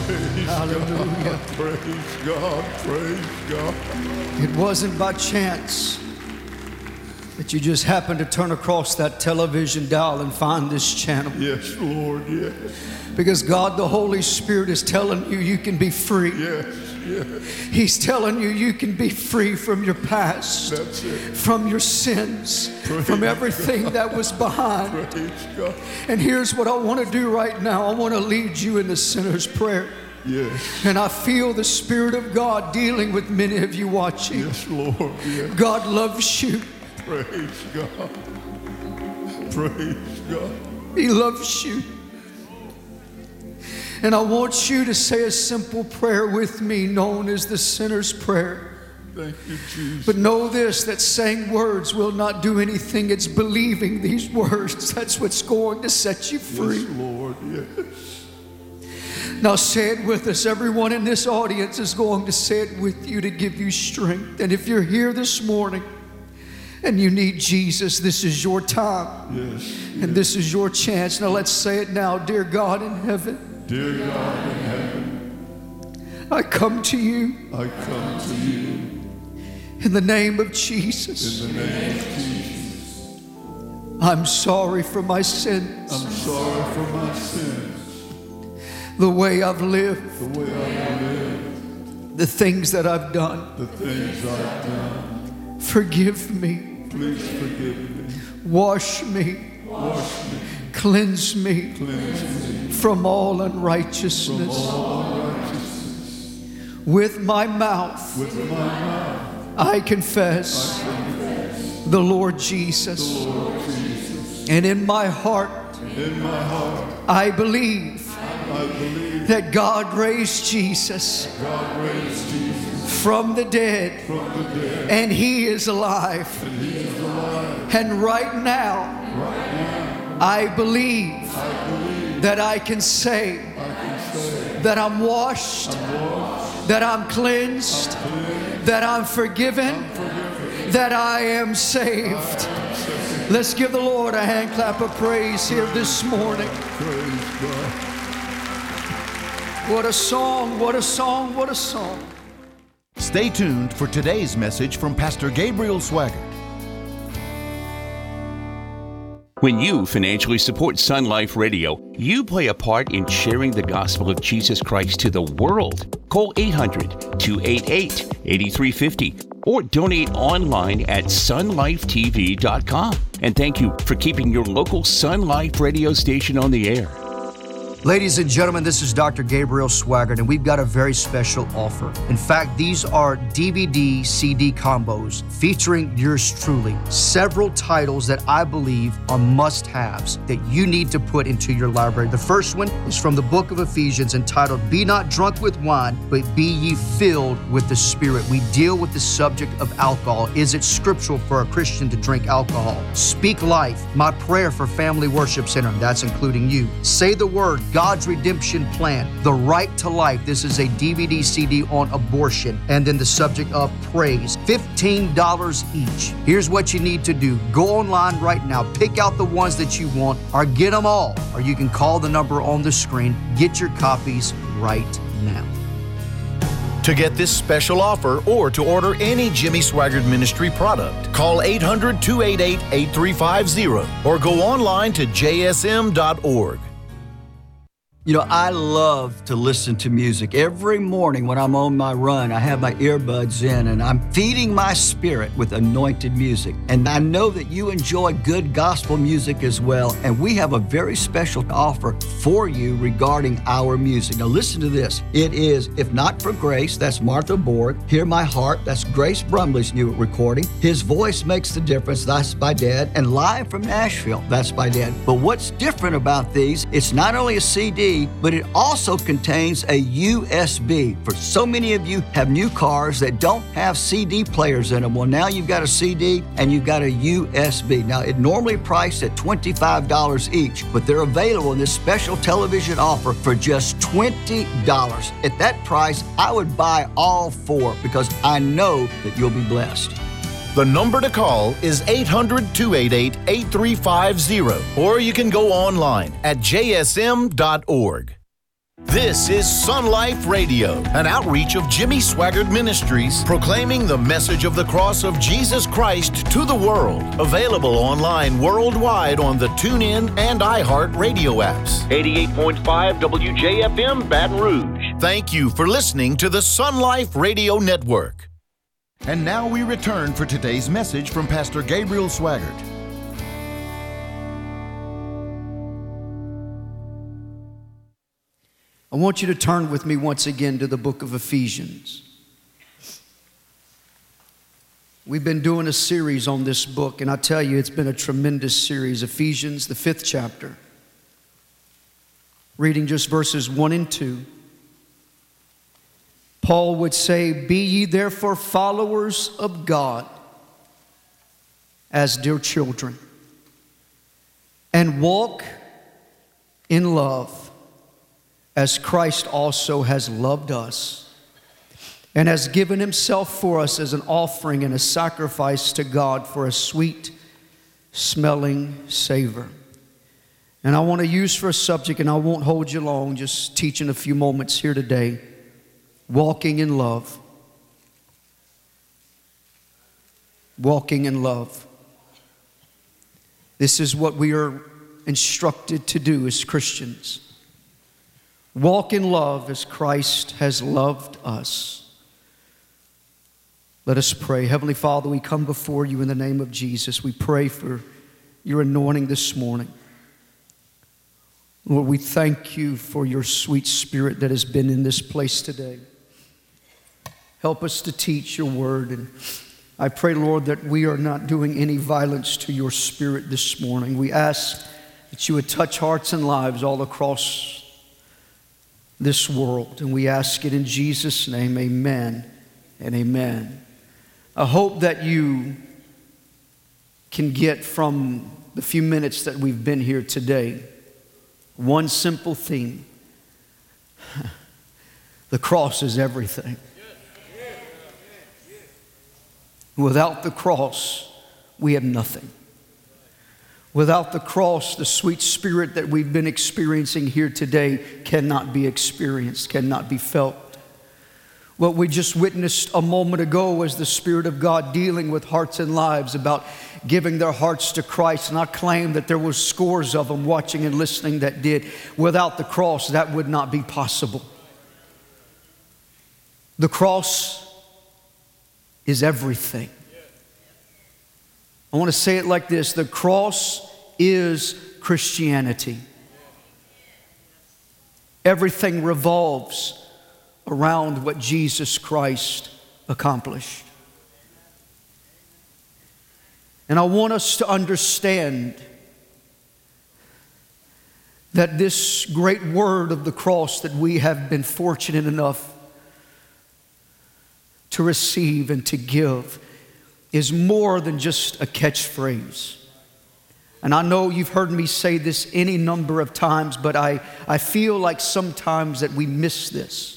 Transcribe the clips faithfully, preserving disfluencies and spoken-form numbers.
Hallelujah. God, praise God, praise God. It wasn't by chance that you just happened to turn across that television dial and find this channel. Yes, Lord, yes. Because God, the Holy Spirit, is telling you you can be free. Yes, yes. He's telling you you can be free from your past, That's it. from your sins, Praise from everything God. that was behind. Praise God. And here's what I want to do right now. I want to lead you in the sinner's prayer. Yes. And I feel the Spirit of God dealing with many of you watching. Yes, Lord, yes. God loves you. Praise God. Praise God. He loves you. And I want you to say a simple prayer with me known as the sinner's prayer. Thank you, Jesus. But know this, that saying words will not do anything. It's believing these words. That's what's going to set you free. Yes, Lord, yes. Now say it with us. Everyone in this audience is going to say it with you to give you strength. And if you're here this morning and you need Jesus, this is your time. Yes. And this is your chance. Now let's say it now. Dear God in heaven. Dear God in heaven. I come to you. I come to you. In the name of Jesus. In the name of Jesus. I'm sorry for my sins. I'm sorry for my sins. The way I've lived. The way I've lived. The things that I've done. The things I've done. Forgive me. Please forgive me. Wash me. Wash me. Cleanse me. Cleanse me. From all unrighteousness. From all unrighteousness. With my mouth. With my mouth. I confess, I confess the Lord Jesus. the Lord Jesus. And in my heart, In my heart, I believe, I believe that God raised Jesus, God raised Jesus from the dead, from the dead, and He is alive. and He is alive. And right now, Right now, I believe, I believe that I can say I can say that I'm washed, I'm washed, that I'm cleansed, cleansed, that I'm forgiven, forgiven. that I am saved. Let's give the Lord a hand clap of praise here this morning. Praise God. What a song, what a song, what a song. Stay tuned for today's message from Pastor Gabriel Swaggart. When you financially support Sun Life Radio, you play a part in sharing the gospel of Jesus Christ to the world. Call eight hundred, two eight eight, eight three five zero or donate online at sun life t v dot com. And thank you for keeping your local Sun Life radio station on the air. Ladies and gentlemen, this is Doctor Gabriel Swaggart, and we've got a very special offer. In fact, these are D V D C D combos featuring yours truly. Several titles that I believe are must-haves that you need to put into your library. The first one is from the book of Ephesians entitled, Be Not Drunk with Wine, but Be Ye Filled with the Spirit. We deal with the subject of alcohol. Is it scriptural for a Christian to drink alcohol? Speak Life, my prayer for Family Worship Center, that's including you. Say the Word, God's Redemption Plan, The Right to Life. This is a D V D C D on abortion. And then the subject of praise, fifteen dollars each. Here's what you need to do. Go online right now, pick out the ones that you want, or get them all. Or you can call the number on the screen. Get your copies right now. To get this special offer or to order any Jimmy Swaggart Ministry product, call eight hundred, two eight eight, eight three five zero or go online to j s m dot org. You know, I love to listen to music. Every morning when I'm on my run, I have my earbuds in and I'm feeding my spirit with anointed music. And I know that you enjoy good gospel music as well. And we have a very special offer for you regarding our music. Now listen to this. It is If Not for Grace, that's Martha Borg. Hear My Heart, that's Grace Brumley's new recording. His Voice Makes the Difference, that's by Dad. And Live from Nashville, that's by Dad. But what's different about these, it's not only a C D, but it also contains a U S B. For so many of you have new cars that don't have C D players in them. Well, now you've got a C D and you've got a U S B. Now, it normally priced at twenty-five dollars each, but they're available in this special television offer for just twenty dollars. At that price, I would buy all four because I know that you'll be blessed. The number to call is eight hundred, two eight eight, eight three five zero or you can go online at j s m dot org. This is Sun Life Radio, an outreach of Jimmy Swaggart Ministries, proclaiming the message of the cross of Jesus Christ to the world. Available online worldwide on the TuneIn and iHeart radio apps. eighty-eight point five W J F M Baton Rouge. Thank you for listening to the Sun Life Radio Network. And now we return for today's message from Pastor Gabriel Swaggart. I want you to turn with me once again to the book of Ephesians. We've been doing a series on this book, and I tell you, it's been a tremendous series. Ephesians, the fifth chapter. Reading just verses one and two. Paul would say, "Be ye therefore followers of God as dear children, and walk in love, as Christ also has loved us, and has given himself for us as an offering and a sacrifice to God for a sweet smelling savor." And I want to use for a subject, and I won't hold you long, just teaching a few moments here today, walking in love. Walking in love. This is what we are instructed to do as Christians. Walk in love as Christ has loved us. Let us pray. Heavenly Father, we come before you in the name of Jesus. We pray for your anointing this morning. Lord, we thank you for your sweet spirit that has been in this place today. Help us to teach your word. And I pray, Lord, that we are not doing any violence to your spirit this morning. We ask that you would touch hearts and lives all across this world. And we ask it in Jesus' name, amen and amen. I hope that you can get from the few minutes that we've been here today one simple theme. The cross is everything. Without the cross, we have nothing. Without the cross, the sweet spirit that we've been experiencing here today cannot be experienced, cannot be felt. What we just witnessed a moment ago was the Spirit of God dealing with hearts and lives about giving their hearts to Christ. And I claim that there were scores of them watching and listening that did. Without the cross, that would not be possible. The cross is everything. I want to say it like this: the cross is Christianity. Everything revolves around what Jesus Christ accomplished. And I want us to understand that this great word of the cross that we have been fortunate enough to receive and to give is more than just a catchphrase. And I know you've heard me say this any number of times, but I, I feel like sometimes that we miss this.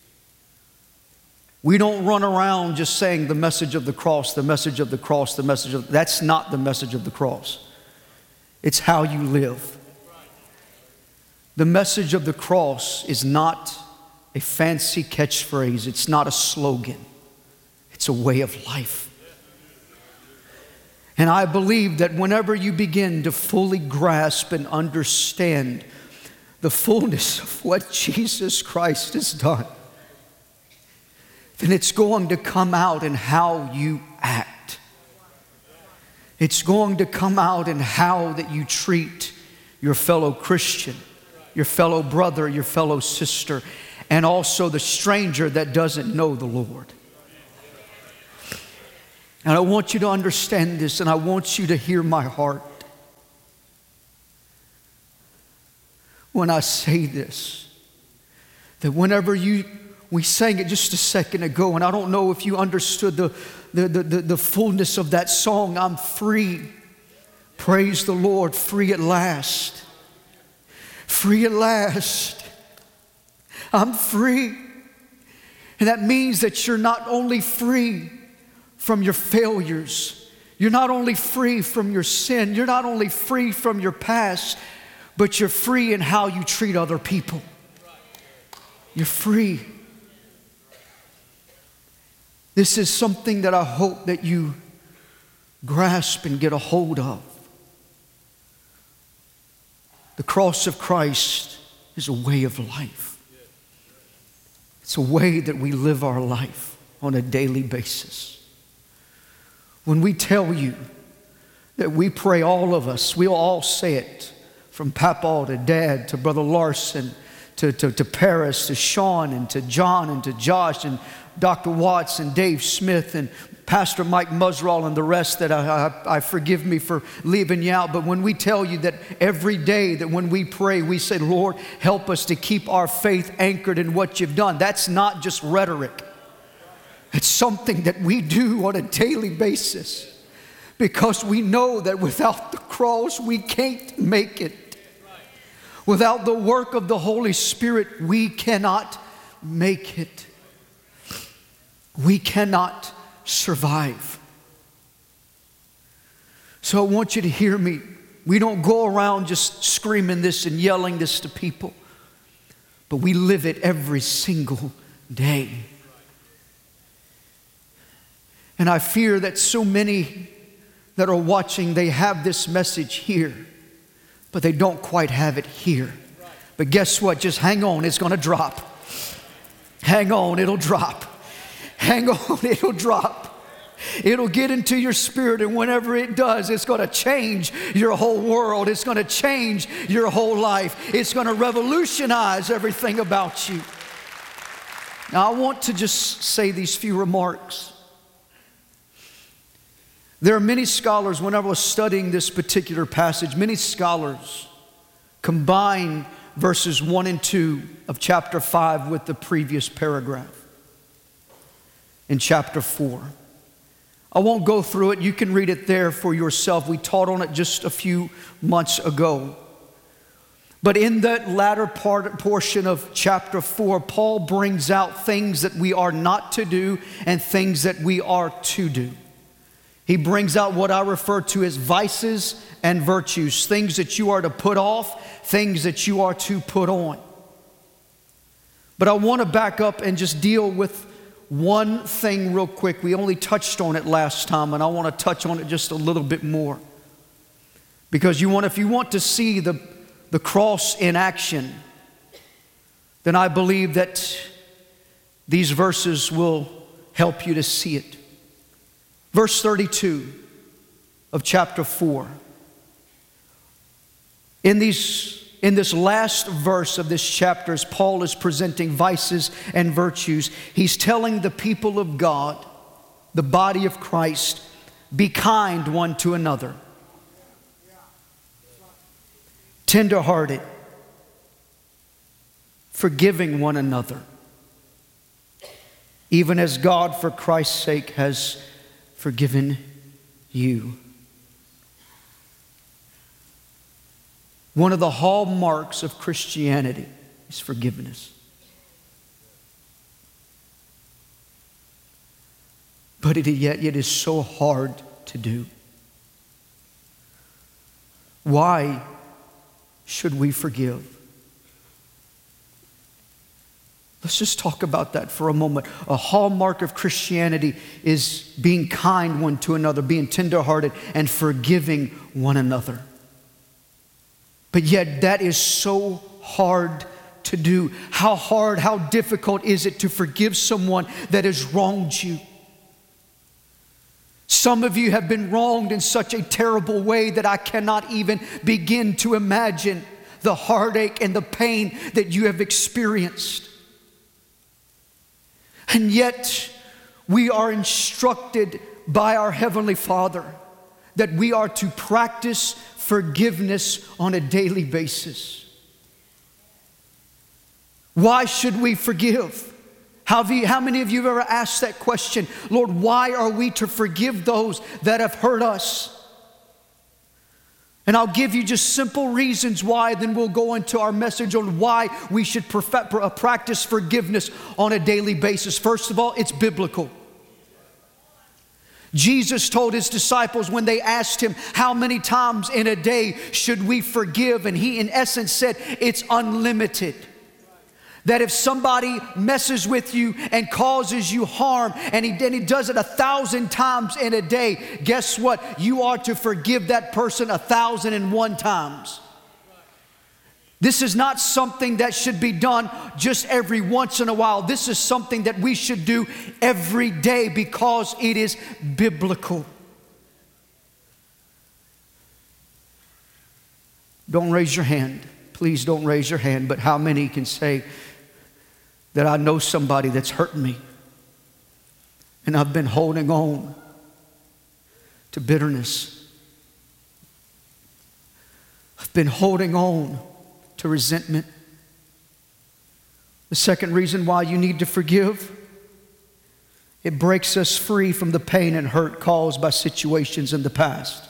We don't run around just saying the message of the cross, the message of the cross, the message of... That's not the message of the cross. It's how you live. The message of the cross is not a fancy catchphrase. It's not a slogan. It's a way of life. And I believe that whenever you begin to fully grasp and understand the fullness of what Jesus Christ has done, then it's going to come out in how you act. It's going to come out in how that you treat your fellow Christian, your fellow brother, your fellow sister, and also the stranger that doesn't know the Lord. And I want you to understand this, and I want you to hear my heart when I say this, that whenever you, we sang it just a second ago, and I don't know if you understood the, the, the, the, the fullness of that song, I'm free. Praise the Lord, free at last. Free at last. I'm free. And that means that you're not only free from your failures, you're not only free from your sin, you're not only free from your past, but you're free in how you treat other people. You're free. This is something that I hope that you grasp and get a hold of. The cross of Christ is a way of life. It's a way that we live our life on a daily basis. When we tell you that we pray, all of us, we'll all say it, from Papa to Dad to Brother Larson to, to, to Paris to Sean and to John and to Josh and Doctor Watts and Dave Smith and Pastor Mike Musrall and the rest that I, I, I forgive me for leaving you out. But when we tell you that every day that when we pray, we say, Lord, help us to keep our faith anchored in what you've done. That's not just rhetoric. It's something that we do on a daily basis because we know that without the cross, we can't make it. Without the work of the Holy Spirit, we cannot make it. We cannot survive. So I want you to hear me. We don't go around just screaming this and yelling this to people, but we live it every single day. And I fear that so many that are watching, they have this message here, but they don't quite have it here. But guess what? Just hang on, it's going to drop. Hang on, it'll drop. Hang on, it'll drop. It'll get into your spirit, and whenever it does, it's going to change your whole world. It's going to change your whole life. It's going to revolutionize everything about you. Now, I want to just say these few remarks. There are many scholars, whenever I was studying this particular passage, many scholars combine verses one and two of chapter five with the previous paragraph in chapter four. I won't go through it. You can read it there for yourself. We taught on it just a few months ago. But in that latter part, portion of chapter four, Paul brings out things that we are not to do and things that we are to do. He brings out what I refer to as vices and virtues, things that you are to put off, things that you are to put on. But I want to back up and just deal with one thing real quick. We only touched on it last time, and I want to touch on it just a little bit more. Because you want, if you want to see the, the cross in action, then I believe that these verses will help you to see it. Verse thirty-two of chapter four. In these, in this last verse of this chapter, as Paul is presenting vices and virtues, he's telling the people of God, the body of Christ, be kind one to another, tenderhearted, forgiving one another, even as God for Christ's sake has forgiven you. One of the hallmarks of Christianity is forgiveness. But it, yet it is so hard to do. Why should we forgive? Let's just talk about that for a moment. A hallmark of Christianity is being kind one to another, being tenderhearted, and forgiving one another. But yet that is so hard to do. How hard, how difficult is it to forgive someone that has wronged you? Some of you have been wronged in such a terrible way that I cannot even begin to imagine the heartache and the pain that you have experienced. And yet, we are instructed by our Heavenly Father that we are to practice forgiveness on a daily basis. Why should we forgive? How, have you, how many of you have ever asked that question? Lord, why are we to forgive those that have hurt us? And I'll give you just simple reasons why, then we'll go into our message on why we should perfect, practice forgiveness on a daily basis. First of all, it's biblical. Jesus told his disciples when they asked him, how many times in a day should we forgive? And he in essence said, it's unlimited. That if somebody messes with you and causes you harm, and he, and he does it a thousand times in a day, guess what? You are to forgive that person a thousand and one times. This is not something that should be done just every once in a while. This is something that we should do every day because it is biblical. Don't raise your hand. Please don't raise your hand. But how many can say that I know somebody that's hurting me and I've been holding on to bitterness? I've been holding on to resentment. The second reason why you need to forgive, it breaks us free from the pain and hurt caused by situations in the past.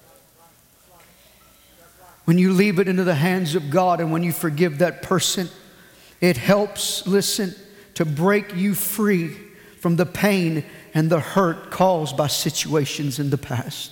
When you leave it into the hands of God and when you forgive that person, it helps, listen, to break you free from the pain and the hurt caused by situations in the past.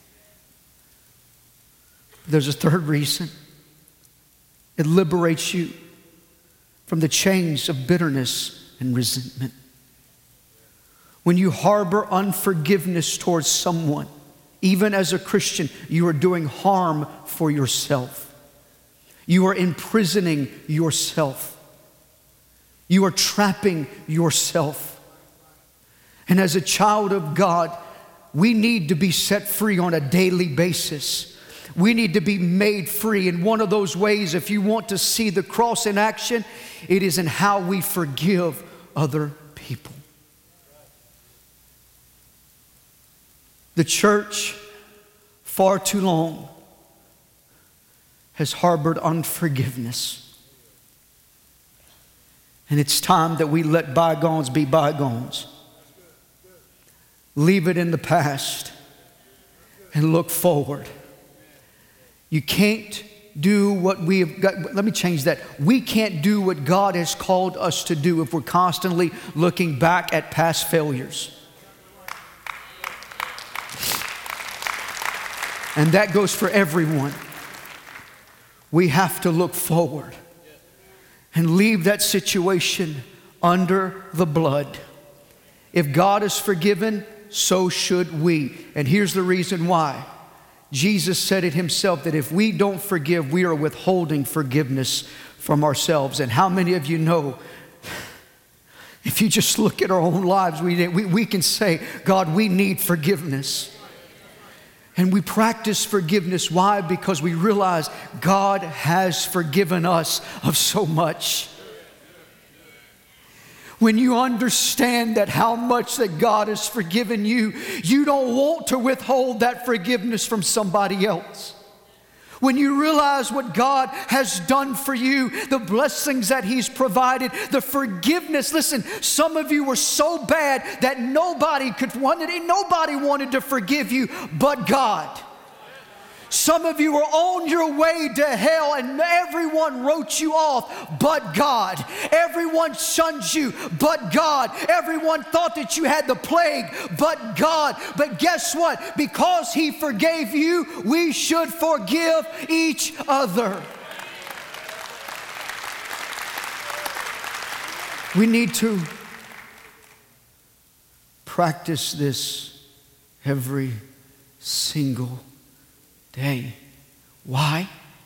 There's a third reason. It liberates you from the chains of bitterness and resentment. When you harbor unforgiveness towards someone, even as a Christian, you are doing harm for yourself. You are imprisoning yourself. You are trapping yourself. And as a child of God, we need to be set free on a daily basis. We need to be made free. And one of those ways, if you want to see the cross in action, it is in how we forgive other people. The church, far too long, has harbored unforgiveness. And it's time that we let bygones be bygones. Leave it in the past and look forward. You can't do what we have got. Let me change that. We can't do what God has called us to do if we're constantly looking back at past failures. And that goes for everyone. We have to look forward and leave that situation under the blood. If God is forgiven, so should we. And here's the reason why. Jesus said it himself that if we don't forgive, we are withholding forgiveness from ourselves. And how many of you know, if you just look at our own lives, we, we, we can say, God, we need forgiveness. And we practice forgiveness. Why? Because we realize God has forgiven us of so much. When you understand that how much that God has forgiven you, you don't want to withhold that forgiveness from somebody else. When you realize what God has done for you, the blessings that He's provided, the forgiveness. Listen, some of you were so bad that nobody could want it, nobody wanted to forgive you but God. Some of you were on your way to hell and everyone wrote you off but God. Everyone shunned you but God. Everyone thought that you had the plague but God. But guess what? Because He forgave you, we should forgive each other. We need to practice this every single day. Why?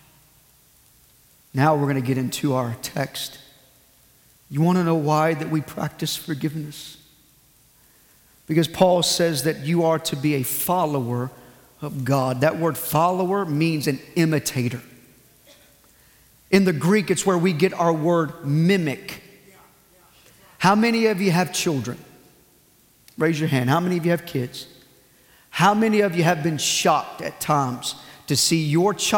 Now we're going to get into our text. You want to know why that we practice forgiveness? Because Paul says that you are to be a follower of God. That word follower means an imitator. In the Greek, it's where we get our word mimic. How many of you have children? Raise your hand. How many of you have kids? How many of you have been shocked at times to see your child